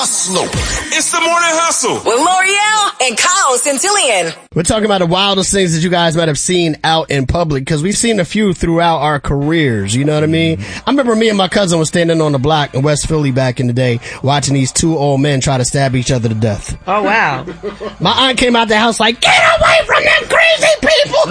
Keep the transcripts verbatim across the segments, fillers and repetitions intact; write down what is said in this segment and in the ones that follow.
It's the Morning Hustle with L'Oreal and Kyle Centillion. We're talking about the wildest things that you guys might have seen out in public, because we've seen a few throughout our careers. You know what I mean? I remember me and my cousin was standing on the block in West Philly back in the day, watching these two old men try to stab each other to death. Oh, wow. My aunt came out the house like, "Get away from them crazy people!"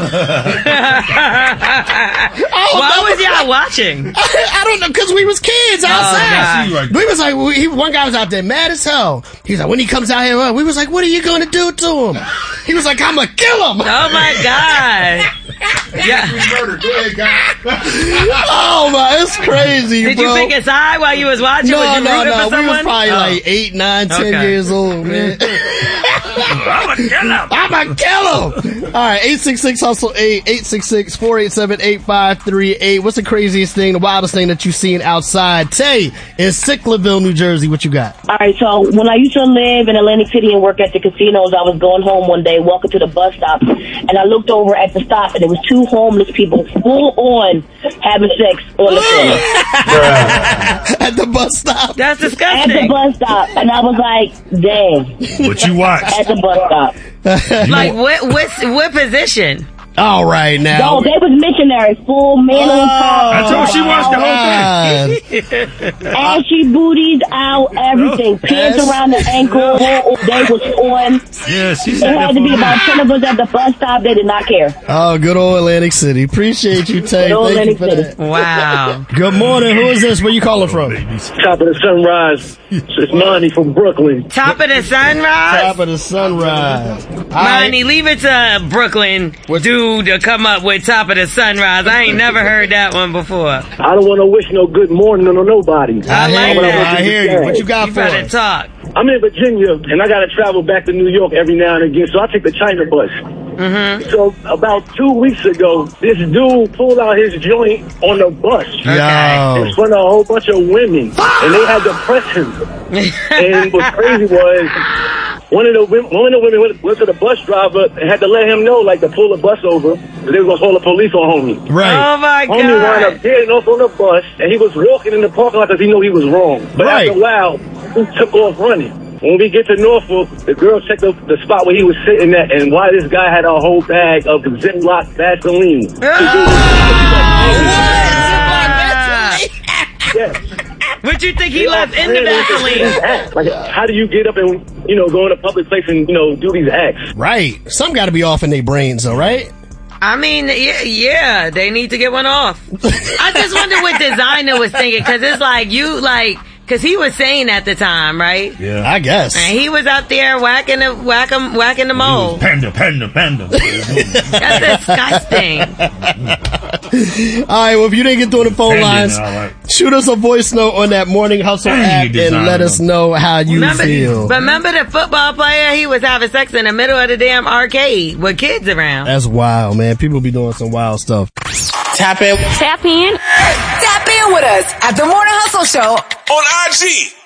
Why was y'all watching? I, I don't know, because we was kids outside. Oh, we was like, we, he, one guy was out there mad as hell. He was like, when he comes out here, we was like, what are you going to do to him? He was like, I'm going to kill him. Oh, my God. Yeah. Oh, my, it's crazy, Did bro. you pick his eye while you was watching? No, was you no, rooting no. for We was someone? probably Oh. like eight, nine, ten Okay. years old, man. I'm going to kill him. I'm going to kill him. All right, eight six six, hustle eight, eight six six, four eight seven, eight five three eight. What's the craziest thing, the wildest thing that you've seen outside? Tay, in Sicklerville, New Jersey, what you got? All right, so when I used to live in Atlantic City and work at the casinos, I was going home one day, walking to the bus stop, and I looked over at the stop, and there was two homeless people full on having sex on the floor. At the bus stop? That's At disgusting. the bus stop, and I was like, dang. What you watch? At the bus stop. Like, what, what, what position? All right, now. No, they was missionaries, full man on top. I told she watched the whole thing. Ashy booties out, everything. Pants Yes. around the ankle. They was on. Yeah, she It said had that to be for about me. ten of us at the bus stop. They did not care. Oh, good old Atlantic City. Appreciate you, Tay. Good old Thank you Atlantic for City. that. Wow. Good morning. Who is this? Where you calling from? Top of the sunrise. It's Monty from Brooklyn. Top of the sunrise? Top of the sunrise. All right. Monty, leave it to Brooklyn dude to come up with Top of the Sunrise. I ain't never heard that one before. I don't want to wish no good morning on nobody. I, I hear like you. that. I hear you. What you got You for better us? talk. I'm in Virginia, and I got to travel back to New York every now and again, so I take the China bus. Mm-hmm. So about two weeks ago, this dude pulled out his joint on the bus Okay. in front of a whole bunch of women, and they had to press him. And what's crazy was one of the women, one of the women went, went to the bus driver and had to let him know, like, to pull the bus over, because they were going to call the police on homie. Right. Oh, my Homie wound God. up getting off on the bus, and he was walking in the parking lot because he knew he was wrong. But Right. after a while, he took off running. When we get to Norfolk, the girl checked the, the spot where he was sitting at, and why this guy had a whole bag of Ziploc Vaseline. Yes. What you think he left in the Vaseline? Like, how do you get up and, you know, go in a public place and, you know, do these acts? Right. Some got to be off in their brains, though, right? I mean, yeah, yeah, they need to get one off. I just wonder what designer was thinking, because it's like, you, like, because he was saying at the time, right? Yeah. I guess. And he was out there whacking the, whack 'em, whacking the mold. Panda, panda, panda. That's disgusting. All right, well, if you didn't get through the phone Panda, lines, all right. shoot us a voice note on that Morning Hustle Dang, app you and designer let us them. know how you Remember, feel. but remember the football player? He was having sex in the middle of the damn arcade with kids around. That's wild, man. People be doing some wild stuff. Tap in. Tap in. Tap in with us at the Morning Hustle Show On I G.